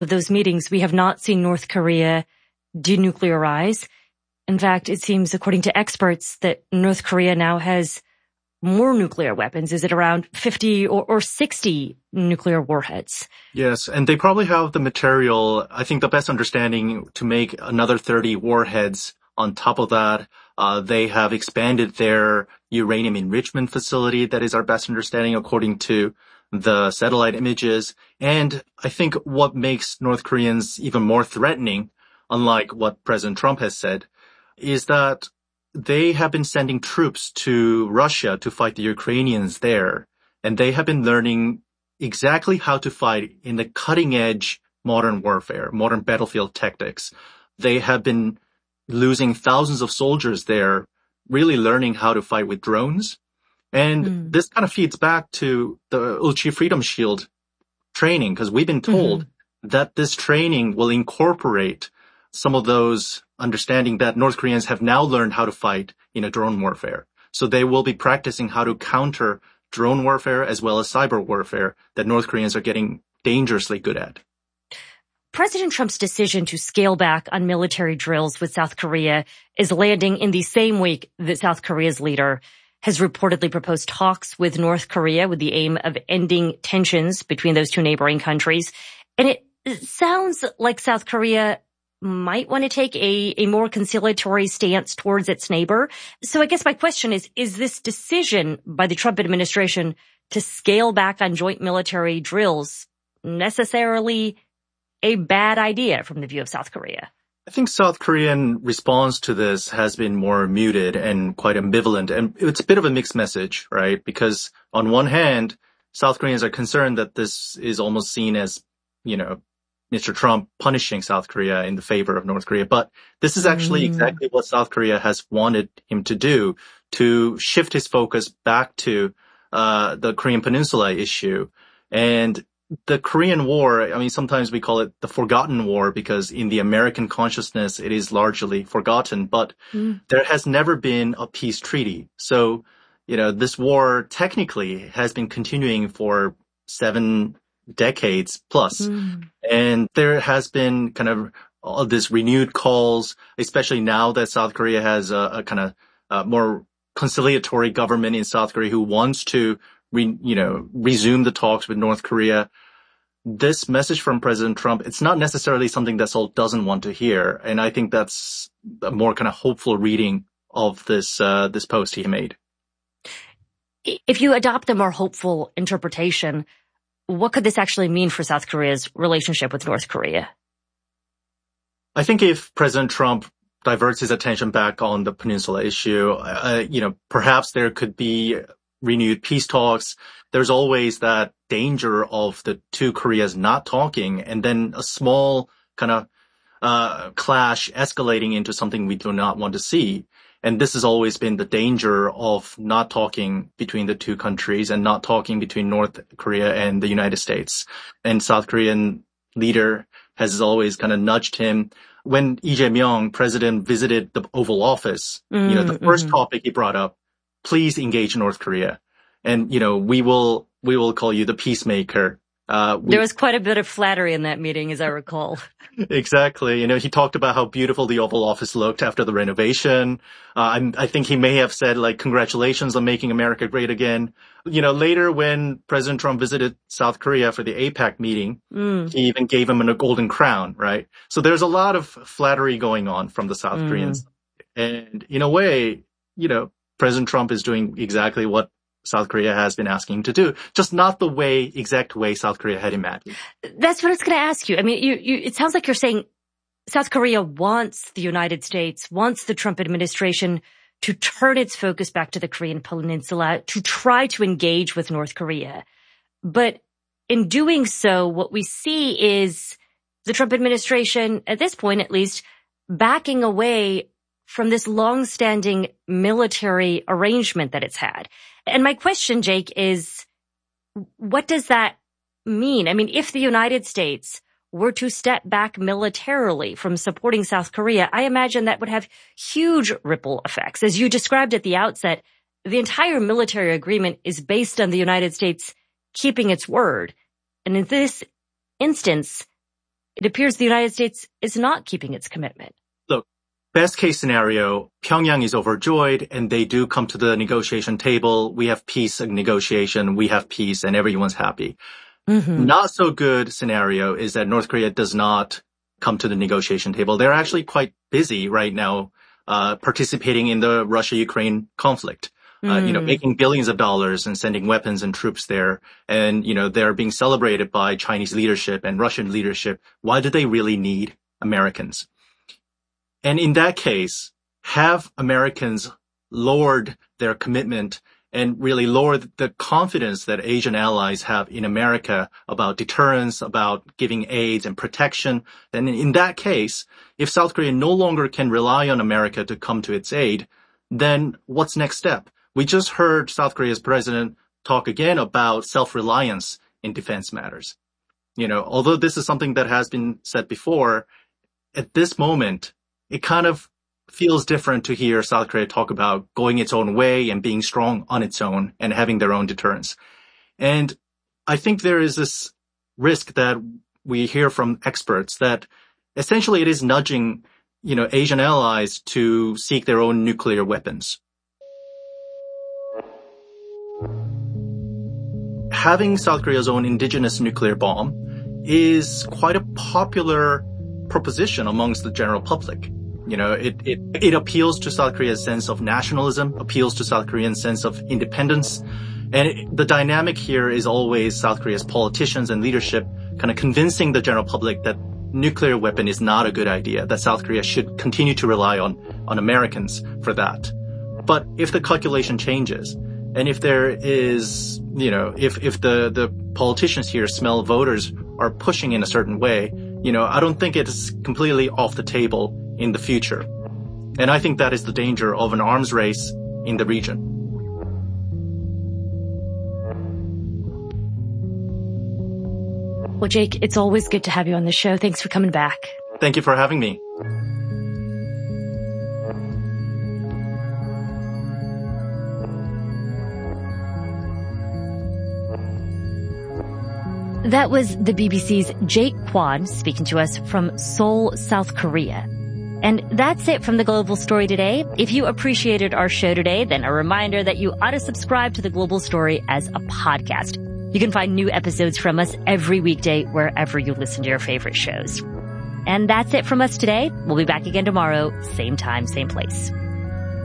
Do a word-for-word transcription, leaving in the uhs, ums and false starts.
of those meetings, we have not seen North Korea denuclearize. In fact, it seems, according to experts, that North Korea now has more nuclear weapons. Is it around fifty or, or sixty nuclear warheads? Yes, and they probably have the material, I think the best understanding, to make another thirty warheads. On top of that, uh, they have expanded their uranium enrichment facility. That is our best understanding according to the satellite images. And I think what makes North Koreans even more threatening, unlike what President Trump has said, is that they have been sending troops to Russia to fight the Ukrainians there. And they have been learning exactly how to fight in the cutting edge modern warfare, modern battlefield tactics. They have been losing thousands of soldiers there, really learning how to fight with drones. And mm. this kind of feeds back to the Ulchi Freedom Shield training, because we've been told mm-hmm. that this training will incorporate some of those understanding that North Koreans have now learned how to fight in a drone warfare. So they will be practicing how to counter drone warfare as well as cyber warfare that North Koreans are getting dangerously good at. President Trump's decision to scale back on military drills with South Korea is landing in the same week that South Korea's leader has reportedly proposed talks with North Korea with the aim of ending tensions between those two neighboring countries. And it, it sounds like South Korea might want to take a, a more conciliatory stance towards its neighbor. So I guess my question is, is this decision by the Trump administration to scale back on joint military drills necessarily a bad idea from the view of South Korea? I think South Korean response to this has been more muted and quite ambivalent. And it's a bit of a mixed message, right? Because on one hand, South Koreans are concerned that this is almost seen as, you know, Mister Trump punishing South Korea in the favor of North Korea. But this is actually mm. exactly what South Korea has wanted him to do, to shift his focus back to uh the Korean Peninsula issue. And the Korean War, I mean, sometimes we call it the forgotten war because in the American consciousness, it is largely forgotten, but mm. there has never been a peace treaty. So, you know, this war technically has been continuing for seven decades plus. Mm. And there has been kind of all this renewed calls, especially now that South Korea has a, a kind of uh, more conciliatory government in South Korea who wants to Re, you know, resume the talks with North Korea. This message from President Trump, it's not necessarily something that Seoul doesn't want to hear. And I think that's a more kind of hopeful reading of this, uh, this post he made. If you adopt a more hopeful interpretation, what could this actually mean for South Korea's relationship with North Korea? I think if President Trump diverts his attention back on the peninsula issue, uh, you know, perhaps there could be renewed peace talks. There's always that danger of the two Koreas not talking and then a small kind of uh clash escalating into something we do not want to see. And this has always been the danger of not talking between the two countries and not talking between North Korea and the United States. And South Korean leader has always kind of nudged him. When Lee Jae-myung, president, visited the Oval Office, mm, you know, the first mm-hmm. topic he brought up, please engage North Korea. And, you know, we will, we will call you the peacemaker. Uh, we, there was quite a bit of flattery in that meeting, as I recall. Exactly. You know, he talked about how beautiful the Oval Office looked after the renovation. Uh, I, I think he may have said, like, congratulations on making America great again. You know, later when President Trump visited South Korea for the APEC meeting, mm. he even gave him a golden crown, right? So there's a lot of flattery going on from the South mm. Koreans. And in a way, you know, President Trump is doing exactly what South Korea has been asking him to do, just not the way, exact way South Korea had imagined. That's what I was going to ask you. I mean, you, you, it sounds like you're saying South Korea wants the United States, wants the Trump administration to turn its focus back to the Korean Peninsula, to try to engage with North Korea. But in doing so, what we see is the Trump administration, at this point at least, backing away from this long-standing military arrangement that it's had. And my question, Jake, is what does that mean? I mean, if the United States were to step back militarily from supporting South Korea, I imagine that would have huge ripple effects. As you described at the outset, the entire military agreement is based on the United States keeping its word. And in this instance, it appears the United States is not keeping its commitment. Look, best case scenario, Pyongyang is overjoyed and they do come to the negotiation table. We have peace and negotiation. We have peace and everyone's happy. Mm-hmm. Not so good scenario is that North Korea does not come to the negotiation table. They're actually quite busy right now, uh, participating in the Russia-Ukraine conflict. Uh, you know, making billions of dollars and sending weapons and troops there. And, you know, they're being celebrated by Chinese leadership and Russian leadership. Why do they really need Americans? And in that case, have Americans lowered their commitment and really lowered the confidence that Asian allies have in America about deterrence, about giving aid and protection. Then in that case, if South Korea no longer can rely on America to come to its aid, then what's next step? We just heard South Korea's president talk again about self-reliance in defense matters. You know, although this is something that has been said before, at this moment, it kind of feels different to hear South Korea talk about going its own way and being strong on its own and having their own deterrence. And I think there is this risk that we hear from experts that essentially it is nudging, you know, Asian allies to seek their own nuclear weapons. Having South Korea's own indigenous nuclear bomb is quite a popular proposition amongst the general public. You know, it, it, it appeals to South Korea's sense of nationalism, appeals to South Korean sense of independence. And it, the dynamic here is always South Korea's politicians and leadership kind of convincing the general public that nuclear weapon is not a good idea, that South Korea should continue to rely on, on Americans for that. But if the calculation changes, and if there is, you know, if, if the, the politicians here smell voters are pushing in a certain way, you know, I don't think it's completely off the table in the future. And I think that is the danger of an arms race in the region. Well, Jake, it's always good to have you on the show. Thanks for coming back. Thank you for having me. That was the B B C's Jake Kwon speaking to us from Seoul, South Korea. And that's it from The Global Story today. If you appreciated our show today, then a reminder that you ought to subscribe to The Global Story as a podcast. You can find new episodes from us every weekday wherever you listen to your favorite shows. And that's it from us today. We'll be back again tomorrow, same time, same place.